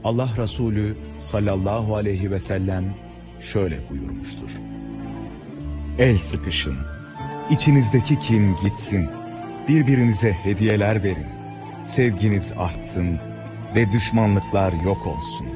Allah Resulü sallallahu aleyhi ve sellem şöyle buyurmuştur: El sıkışın, içinizdeki kin gitsin, birbirinize hediyeler verin, sevginiz artsın ve düşmanlıklar yok olsun.